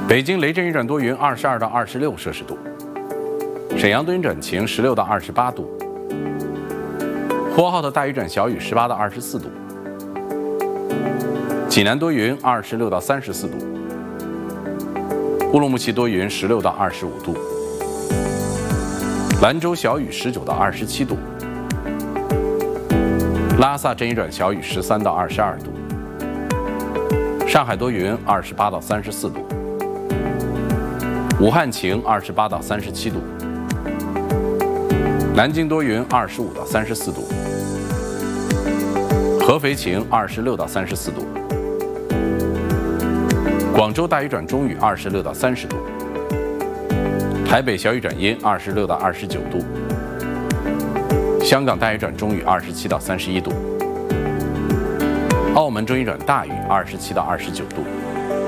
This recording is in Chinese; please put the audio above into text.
北京雷阵雨转多云，22到26摄氏度；沈阳多云转晴，16到28度；呼和浩特大雨转小雨，18到24度；济南多云，26到34度；乌鲁木齐多云，16到25度；兰州小雨，19到27度；拉萨阵雨转小雨，13到22度；上海多云，28到34度；武汉晴，28到37度；南京多云，25到34度；合肥晴，26到34度；广州大雨转中雨，26到30度；台北小雨转阴，26到29度；香港大雨转中雨，27到31度；澳门中雨转大雨，27到29度。